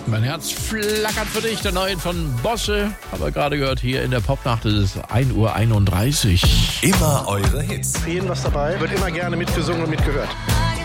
Mein Herz flackert für dich, der neue von Bosse. Haben wir gerade gehört, hier in der Popnacht ist es 1:31 Uhr. Immer eure Hits. Für jeden was dabei, wird immer gerne mitgesungen und mitgehört.